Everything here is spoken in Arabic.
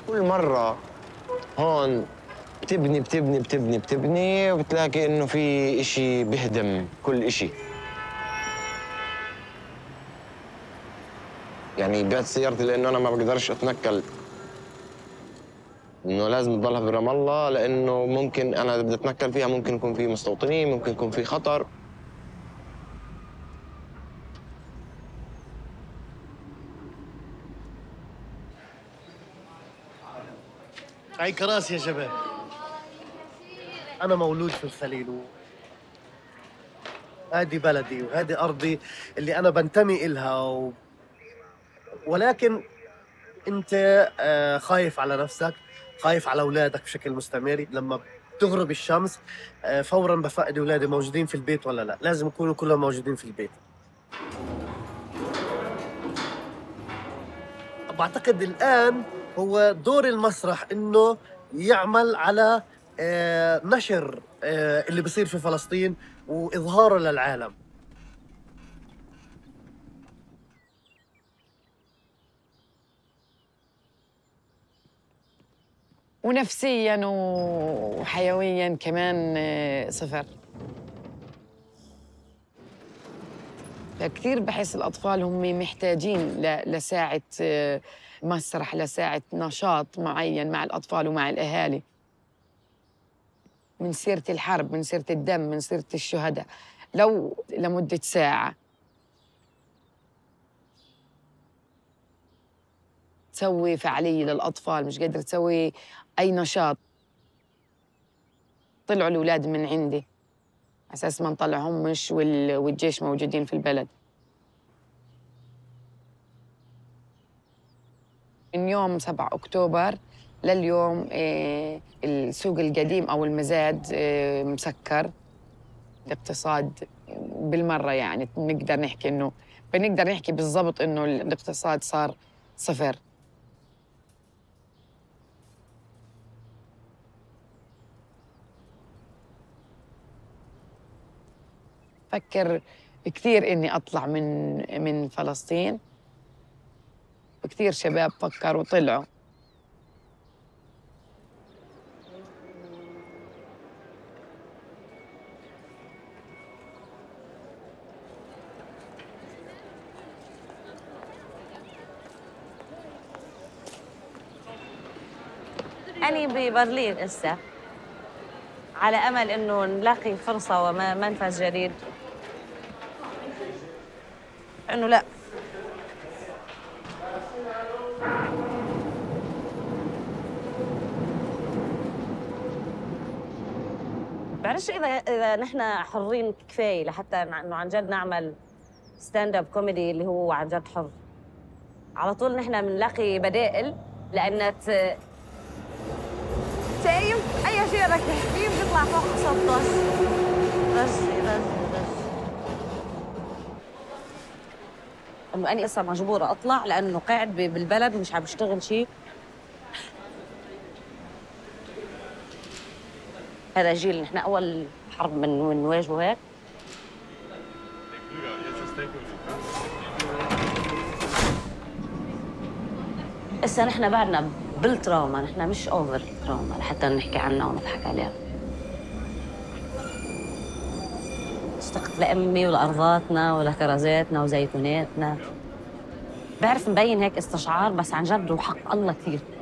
كل مرة هون بتبني وبتلاقي إنه في إشي بهدم كل إشي. يعني بعت سيارتي لأنه أنا ما بقدرش أتنقل، إنه لازم تضلها برام الله، لأنه ممكن أنا بدي أتنقل فيها ممكن يكون في مستوطنين، ممكن يكون في خطر. هاي كراسي يا شباب. أنا مولود في الخليل وهذه بلدي وهذه أرضي اللي أنا بنتمي إلها ولكن أنت خايف على نفسك، خايف على أولادك بشكل مستمر. لما بتغرب الشمس فوراً بفقد أولادي موجودين في البيت ولا لا، لازم يكونوا كلهم موجودين في البيت. بعتقد الآن هو دور المسرح إنه يعمل على نشر اللي بصير في فلسطين وإظهاره للعالم. ونفسياً وحيوياً كمان صفر. فكثير بحس الأطفال هم محتاجين لساعة مسرح، لساعة نشاط معين مع الأطفال ومع الأهالي، من سيرة الحرب، من سيرة الدم، من سيرة الشهداء، لو لمدة ساعة تسوي فعالية للأطفال، مش قادرة تسوي أي نشاط. طلعوا الأولاد من عندي على أساس ما نطلعهمش والجيش موجودين في البلد. من يوم 7 أكتوبر لليوم السوق القديم أو المزاد مسكر. الاقتصاد بالمرة، يعني بنقدر نحكي بالضبط إنه الاقتصاد صار صفر. فكر كثير إني أطلع من فلسطين، وكثير شباب فكروا وطلعوا. أنا ببرلين هسه، على أمل إنه نلاقي فرصة ومنفذ جديد. إنه لا، بعرفش إذا نحن حرين كفاية لحتى إنه عن جد نعمل ستاند اب كوميدي اللي هو عن جد حر. على طول نحن بنلاقي بدائل، لأن شايف أي شيء بدك تحكيه بيطلع فوق صوت رش. إنه أنا لسه مجبورة أطلع لأنه قاعد بالبلد مش عم بشتغل شيء. هذا جيل نحن أول حرب بنواجهه هيك. هسه نحن بعدنا بالتراوما، نحن مش اوفر تراوما لحتى نحكي عنها ونضحك عليها. اشتقت لأمي ولأرضاتنا ولكرزاتنا وزيتوناتنا. بعرف مبين هيك استشعار، بس عن جد وحق الله كثير.